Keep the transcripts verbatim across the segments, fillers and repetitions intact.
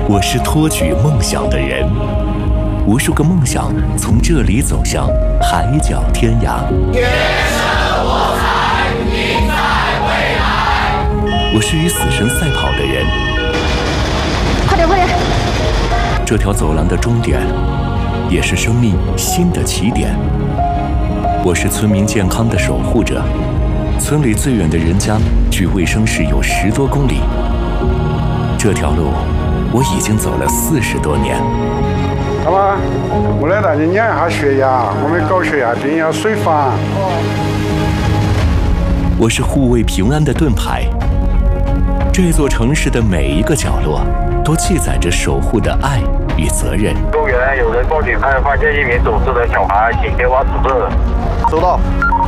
我是托举梦想的人，无数个梦想从这里走向海角天涯。 天生我材必在未来。 我是与死神赛跑的人， 快点快点！ 这条走廊的终点，也是生命新的起点。我是村民健康的守护者，村里最远的人家距卫生室有十多公里。这条路我已经走了四十多年。 好吧，我来带你量一下血压，我们高血压病要随访。 我是护卫平安的盾牌，这座城市的每一个角落都记载着守护的爱与责任。 公园有人报警，看发现一名走失的小孩，请前往指示。 收到。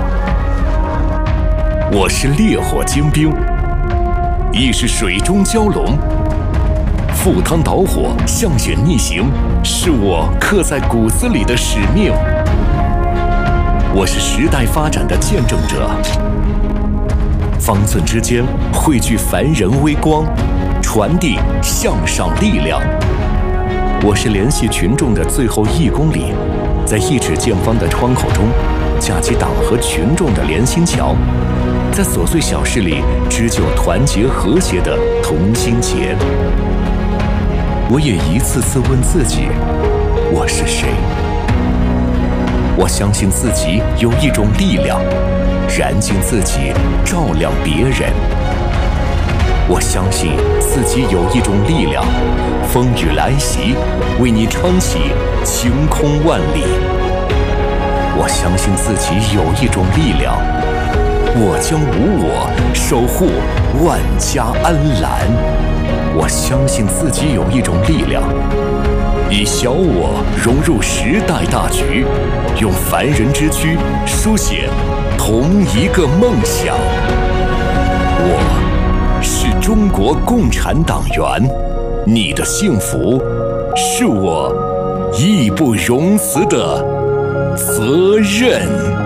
我是烈火精兵，亦是水中蛟龙。赴汤蹈火，向险逆行，是我刻在骨子里的使命。我是时代发展的见证者，方寸之间汇聚凡人微光，传递向上力量。我是联系群众的最后一公里，在一指见方的窗口中架起党和群众的连心桥，在琐碎小事里织就团结和谐的同心结。我也一次次问自己，我是谁？我相信自己有一种力量，燃尽自己，照亮别人。我相信自己有一种力量，风雨来袭，为你撑起晴空万里。我相信自己有一种力量，我将无我，守护万家安澜。我相信自己有一种力量，以小我融入时代大局，用凡人之躯书写同一个梦想。我是中国共产党员，你的幸福是我义不容辞的责任。